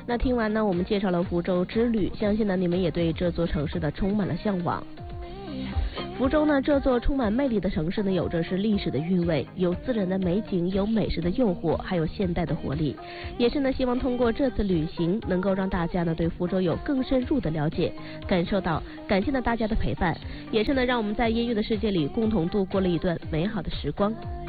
那听完呢，我们介绍了福州之旅，相信呢你们也对这座城市呢充满了向往。福州呢，这座充满魅力的城市呢，有着是历史的韵味，有自然的美景，有美食的诱惑，还有现代的活力。也是呢，希望通过这次旅行，能够让大家呢对福州有更深入的了解，感受到。感谢呢大家的陪伴，也是呢让我们在音乐的世界里共同度过了一段美好的时光。